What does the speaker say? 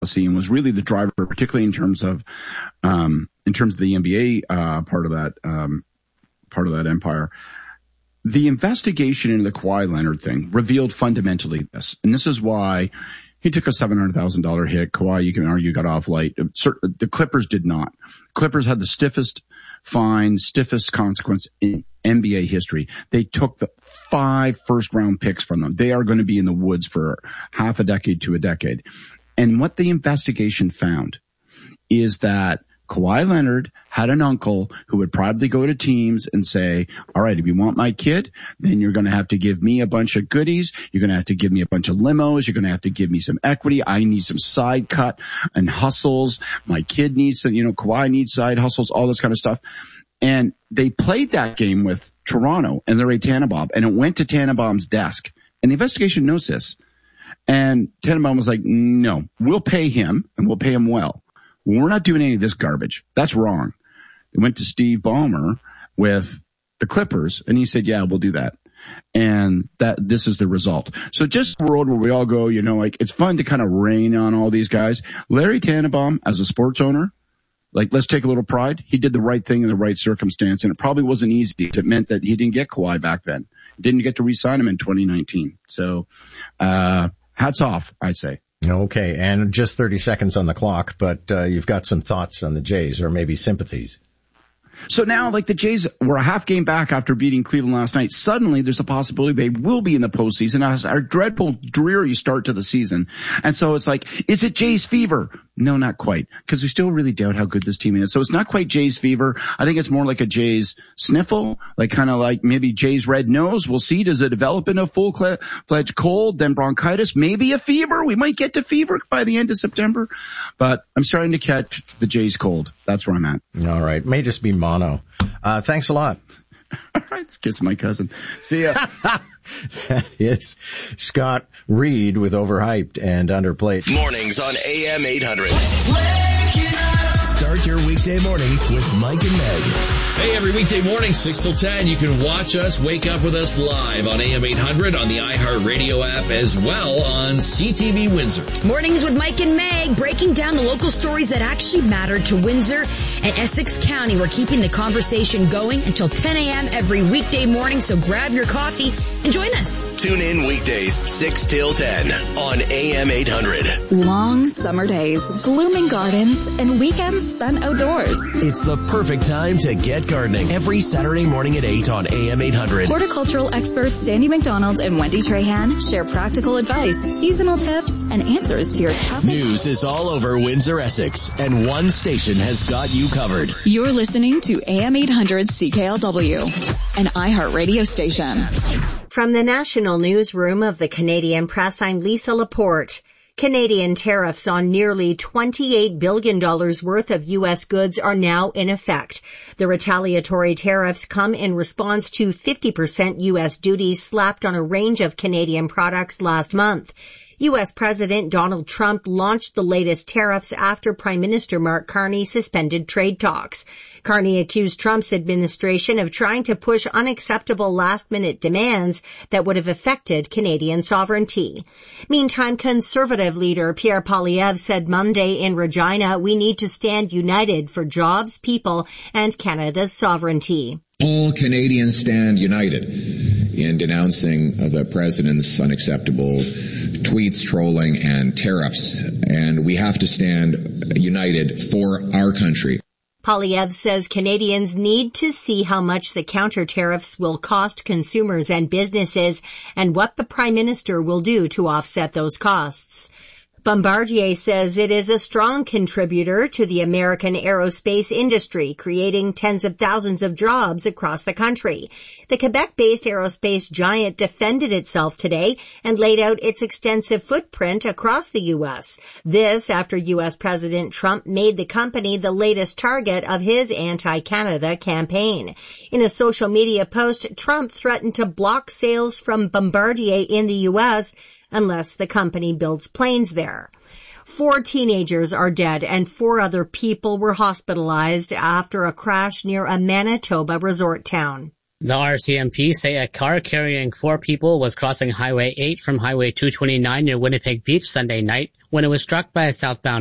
policy and was really the driver, particularly in terms of the NBA part of that empire. The investigation into the Kawhi Leonard thing revealed fundamentally this, and this is why he took a $700,000 hit. Kawhi, you can argue, got off light. The Clippers did not. Clippers had the stiffest fine, stiffest consequence in NBA history. They took the 5 first-round picks from them. They are going to be in the woods for half a decade to a decade. And what the investigation found is that Kawhi Leonard had an uncle who would probably go to teams and say, all right, if you want my kid, then you're going to have to give me a bunch of goodies. You're going to have to give me a bunch of limos. You're going to have to give me some equity. I need some side cut and hustles. My kid needs some, Kawhi needs side hustles, all this kind of stuff. And they played that game with Toronto and Larry Tannenbaum, and it went to Tannenbaum's desk. And the investigation knows this. And Tannenbaum was like, no, we'll pay him, and we'll pay him well. We're not doing any of this garbage. That's wrong. It went to Steve Ballmer with the Clippers, and he said, yeah, we'll do that. And this is the result. So just a world where we all go, it's fun to kind of rain on all these guys. Larry Tannenbaum, as a sports owner, let's take a little pride. He did the right thing in the right circumstance, and it probably wasn't easy. It meant that he didn't get Kawhi back then. Didn't get to re-sign him in 2019. So, hats off, I'd say. Okay, and just 30 seconds on the clock, but you've got some thoughts on the Jays, or maybe sympathies. So now, the Jays were a half game back after beating Cleveland last night. Suddenly, there's a possibility they will be in the postseason as our dreadful, dreary start to the season. And so it's is it Jays fever? No, not quite, because we still really doubt how good this team is. So it's not quite Jays fever. I think it's more like a Jays sniffle, maybe Jays red nose. We'll see. Does it develop into a full-fledged cold, then bronchitis, maybe a fever? We might get to fever by the end of September. But I'm starting to catch the Jays cold. That's where I'm at. All right. May just be mono. Thanks a lot. All right. Let's kiss my cousin. See ya. That is Scott Reed with Overhyped and Underplayed. Mornings on AM 800. Start your weekday mornings with Mike and Meg. Hey, every weekday morning, 6 till 10, you can watch us, wake up with us live on AM 800 on the iHeartRadio app, as well on CTV Windsor. Mornings with Mike and Meg, breaking down the local stories that actually matter to Windsor and Essex County. We're keeping the conversation going until 10 a.m. every weekday morning, so grab your coffee and join us. Tune in weekdays, 6 till 10 on AM 800. Long summer days, blooming gardens, and weekends spent outdoors. It's the perfect time to get gardening every Saturday morning at 8 on AM 800. Horticultural experts Sandy McDonald and Wendy Trahan share practical advice, seasonal tips, and answers to your toughest... News is all over Windsor, Essex, and one station has got you covered. You're listening to AM 800 CKLW, an iHeartRadio station. From the National Newsroom of the Canadian Press, I'm Lisa Laporte. Canadian tariffs on nearly $28 billion worth of U.S. goods are now in effect. The retaliatory tariffs come in response to 50% U.S. duties slapped on a range of Canadian products last month. U.S. President Donald Trump launched the latest tariffs after Prime Minister Mark Carney suspended trade talks. Carney accused Trump's administration of trying to push unacceptable last-minute demands that would have affected Canadian sovereignty. Meantime, Conservative leader Pierre Poilievre said Monday in Regina, we need to stand united for jobs, people, and Canada's sovereignty. All Canadians stand united in denouncing the president's unacceptable tweets, trolling, and tariffs. And we have to stand united for our country. Poilievre says Canadians need to see how much the counter tariffs will cost consumers and businesses and what the Prime Minister will do to offset those costs. Bombardier says it is a strong contributor to the American aerospace industry, creating tens of thousands of jobs across the country. The Quebec-based aerospace giant defended itself today and laid out its extensive footprint across the U.S. This after U.S. President Trump made the company the latest target of his anti-Canada campaign. In a social media post, Trump threatened to block sales from Bombardier in the U.S., unless the company builds planes there. 4 teenagers are dead and 4 other people were hospitalized after a crash near a Manitoba resort town. The RCMP say a car carrying 4 people was crossing Highway 8 from Highway 229 near Winnipeg Beach Sunday night when it was struck by a southbound